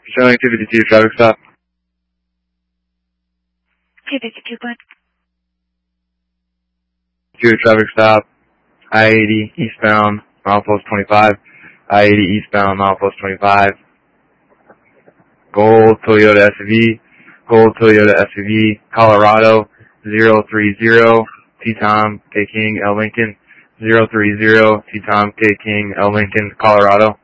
Showing 252 traffic stop. 252, bud. 2 traffic stop. I-80 eastbound, milepost 25. I-80 eastbound, milepost 25. Gold Toyota SUV. Gold Toyota SUV. Colorado 030 T-Tom K King L Lincoln. 030 T-Tom K King L Lincoln, Colorado.